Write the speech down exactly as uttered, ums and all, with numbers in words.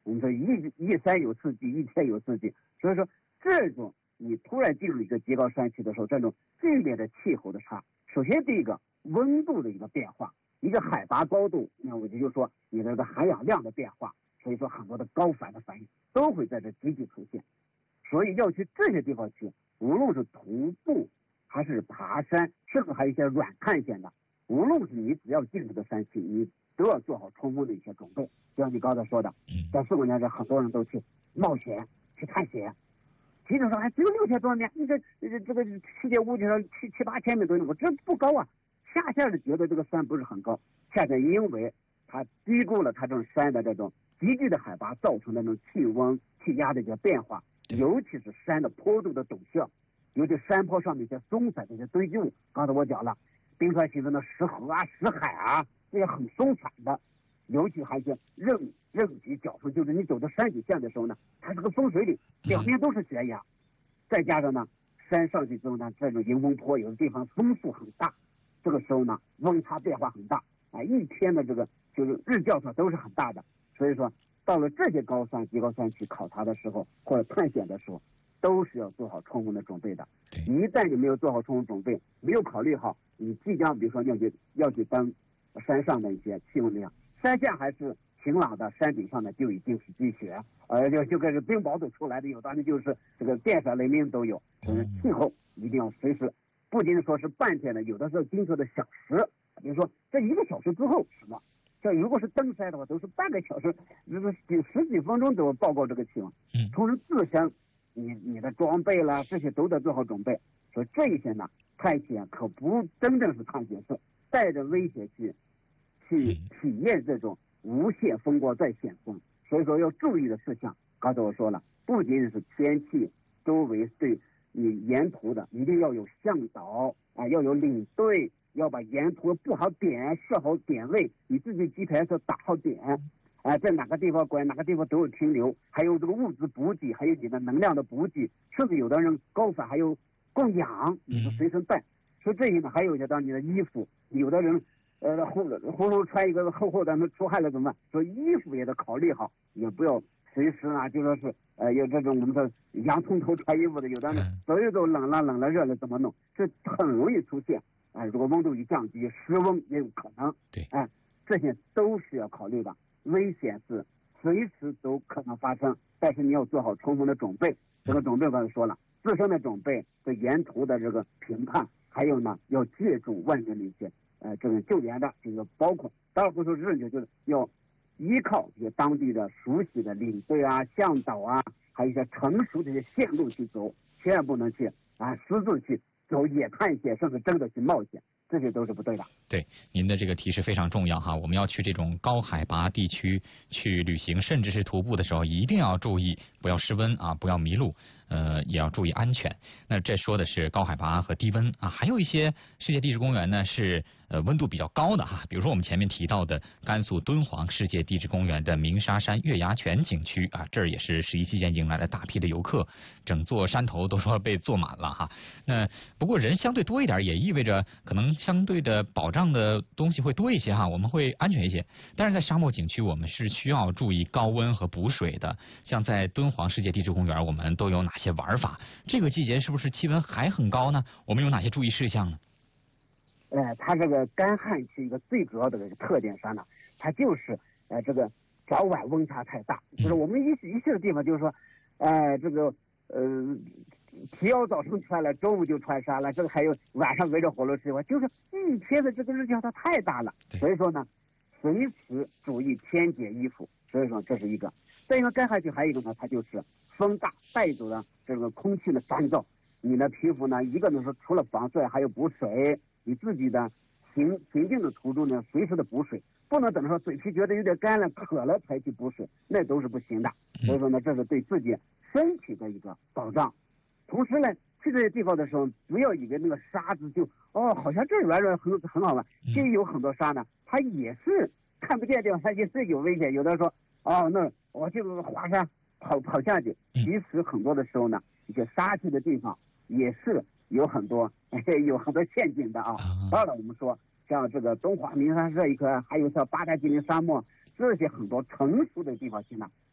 我们说一一山有四季，一天有四季，所以说这种你突然进入一个极高山区的时候，这种剧烈的气候的差，首先第一个温度的一个变化，一个海拔高度，那我就就说你的这个含氧量的变化，所以说很多的高反的反应都会在这积极出现。所以要去这些地方去，无论是徒步还是爬山，甚至还有一些软探险的，无论是你只要进这个山区，你都要做好充分的一些准备。就像你刚才说的，在四五年前很多人都去冒险去探险，其实说还只有六千多米，你这这这个世界屋顶上七七八千米多，我这不高啊。恰恰是觉得这个山不是很高，恰恰因为它低估了它这种山的这种急剧的海拔造成的那种气温气压的一些变化，尤其是山的坡度的陡峭，尤其山坡上面一些松散的一些堆积物，刚才我讲了，冰川形成的石河啊、石海啊，这些很松散的，尤其还有一些仞仞脊角峰，就是你走到山底线的时候呢，它是个风水岭，表面都是悬崖，再加上呢山上去之后呢，这种迎风坡有的地方风速很大，这个时候呢温差变化很大，啊，一天的这个就是日较差都是很大的，所以说到了这些高山极高山去考察的时候或者探险的时候，都是要做好充分的准备的。一旦你没有做好充分准备，没有考虑好你即将比如说要去要去登山上的一些气温量，山下还是晴朗的，山顶上呢就已经是积雪，呃就就跟是冰雹都出来的，有当然就是这个电闪雷鸣都有。嗯，气候一定要随时，不仅说是半天的，有的时候经过的小时，比如说这一个小时之后什么。这如果是登山的话，都是半个小时，就是几十几分钟都要报告这个气温。嗯，同时自身，你你的装备啦，这些都得做好准备。所以这一些呢，探险可不真正是探险，是带着危险去去体验这种无限风光在险峰。所以说要注意的事项，刚才我说了，不仅仅是天气，周围对你沿途的一定要有向导啊，要有领队。要把沿途布好点，设好点位，你自己 G P S 打好点，啊，在哪个地方拐，哪个地方都有停留，还有这个物资补给，还有你的能量的补给，甚至有的人高反还有供氧，你是随身带。所以这些呢，还有一些当你的衣服，有的人呃呼呼噜穿一个厚厚的，那出汗了怎么办？所以衣服也得考虑好，也不要随时啊，就说是呃有这种我们说洋葱头穿衣服的，有的人所有都冷了冷了热了怎么弄？这很容易出现。哎，如果温度一降低，失温也有可能。 对， 哎，这些都是要考虑的。危险是随时都可能发生，但是你要做好充分的准备。这个准备刚才说了，自身的准备，对沿途的这个评判，还有呢，要借助外面的一些呃这个救援的，这个包括当然不说日久，就是要依靠这些当地的熟悉的领队啊、向导啊，还有一些成熟的一些线路去走，千万不能去啊私自去。走野探险，甚至真的去冒险，这些都是不对的。 对，您的这个提示非常重要哈。我们要去这种高海拔地区去旅行，甚至是徒步的时候，一定要注意不要失温啊，不要迷路，呃，也要注意安全。那这说的是高海拔和低温啊，还有一些世界地质公园呢是呃温度比较高的哈，比如说我们前面提到的甘肃敦煌世界地质公园的鸣沙山月牙泉景区啊，这儿也是十一期间迎来了大批的游客，整座山头都说被坐满了哈。那不过人相对多一点，也意味着可能相对的保障的东西会多一些哈，我们会安全一些。但是在沙漠景区，我们是需要注意高温和补水的。像在敦煌世界地质公园，我们都有哪些玩法？这个季节是不是气温还很高呢？我们有哪些注意事项呢？ 呃，它这个干旱区一个最主要的这个特点啥呢？它就是呃这个早晚温差太大，就是我们一一去的地方就是说，呃这个呃。提要早上穿了，中午就穿纱了，这个还有晚上围着火炉吃饭，就是一天的这个日照它太大了，所以说呢，随时注意添减衣服。所以说这是一个。再一个干旱区还有一个呢，它就是风大带走了这个空气的干燥，你的皮肤呢，一个呢是除了防晒，还有补水，你自己的行行进的途中呢，随时的补水，不能等着说嘴皮觉得有点干了、渴了才去补水，那都是不行的。所以说呢，这是对自己身体的一个保障。同时呢，去这些地方的时候，不要以为那个沙子就哦，好像这软软很很好玩。其实有很多沙呢，它也是看不见的地方，它也是有危险。有的说哦，那我就滑沙跑跑下去。其实很多的时候呢，一些沙区的地方也是有很多有很多陷阱的啊。当然了，我们说像这个东华鸣沙这一块，还有像八达吉林沙漠这些很多成熟的地方去呢，